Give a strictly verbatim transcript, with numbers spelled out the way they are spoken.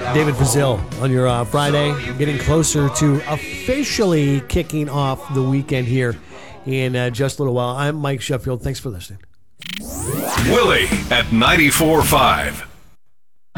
David Fazil on your uh, Friday, getting closer to officially kicking off the weekend here in uh, just a little while. I'm Mike Sheffield. Thanks for listening. Willie at ninety-four point five.